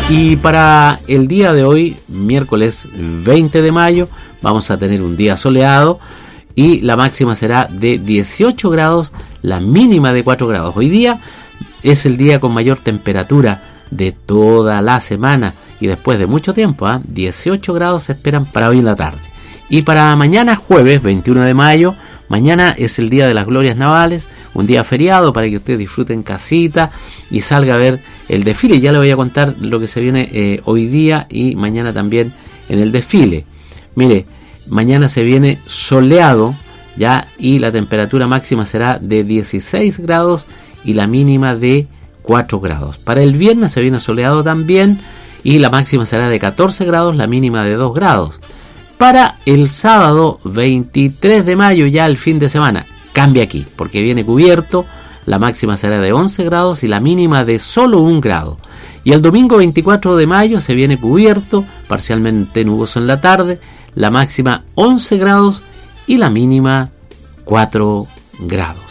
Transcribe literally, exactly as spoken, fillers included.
Y para el día de hoy, miércoles veinte de mayo, vamos a tener un día soleado y la máxima será de dieciocho grados, la mínima de cuatro grados. Hoy día es el día con mayor temperatura de toda la semana y después de mucho tiempo, ¿eh? dieciocho grados se esperan para hoy en la tarde. Y para mañana jueves veintiuno de mayo, mañana es el día de las glorias navales, un día feriado para que ustedes disfruten casita y salga a ver el desfile. Ya le voy a contar lo que se viene eh, hoy día y mañana también en el desfile. Mire, mañana se viene soleado ya y la temperatura máxima será de dieciséis grados y la mínima de cuatro grados. Para el viernes se viene soleado también y la máxima será de catorce grados, la mínima de dos grados. Para el sábado veintitrés de mayo, ya el fin de semana, cambia aquí, porque viene cubierto, la máxima será de once grados y la mínima de solo un grado. Y el domingo veinticuatro de mayo se viene cubierto, parcialmente nuboso en la tarde, la máxima once grados y la mínima cuatro grados.